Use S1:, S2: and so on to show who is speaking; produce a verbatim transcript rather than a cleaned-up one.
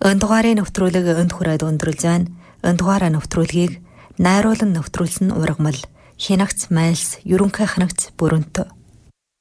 S1: Энэ дугаарыг нэвтрүүлэг энд хүрээд өндөрлж байна. Энэ дугаараа нэвтрүүлгийг найруулан нэвтрүүлсэн ургамал Хянагц Майлс ерөнхий хянагч Бүрэнтө.